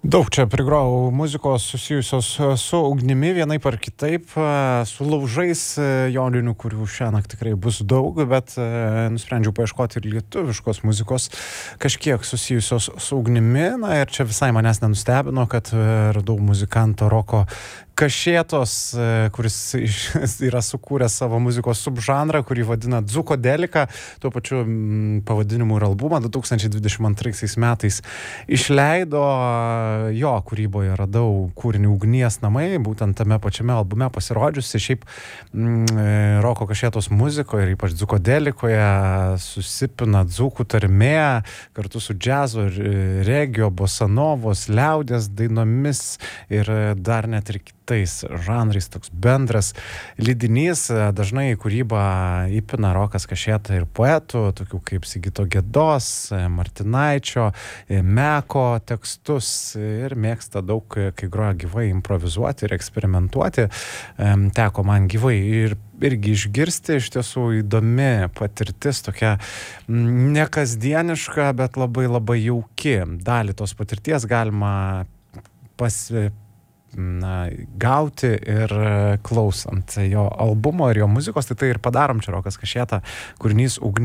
Daug čia prigrojau muzikos susijusios su ugnimi vienaip ar kitaip, su laužais joninių, kurių šiąnakt tikrai bus daug, bet nusprendžiau paieškoti ir lietuviškos muzikos kažkiek susijusios su ugnimi. Na ir čia visai manęs nenustebino, kad radau muzikanto Roko Kašėtos, kuris yra sukūręs savo muzikos subžanrą, kurį vadina Dzukodelika, tuo pačiu pavadinimu ir albumą 2022 metais išleido. Jo kūryboje radau kūrinį Ugnies namai, būtent tame pačiame albume pasirodžiusi. Šiaip Roko Kašėtos muzikoje ir ypač Dzukodelikoje susipina dzūkų tarmė kartu su džiazo, regio, bosanovos, liaudies dainomis ir dar net ir tais žanrais, toks bendras lydinys. Dažnai kūrybą įpina Rokas Kašėta ir poetų, tokių kaip Sigito Gedos, Martinaičio, Meko tekstus ir mėgsta daug, kai groja gyvai, improvizuoti ir eksperimentuoti. Teko man gyvai ir irgi išgirsti, iš tiesų įdomi patirtis, tokia nekasdieniška, bet labai labai jauki. Dalį tos patirties galima gauti ir klausant jo albumo ir jo muzikos, tai ir padarom čia Rokas Kašėta, kūrinys Ugnies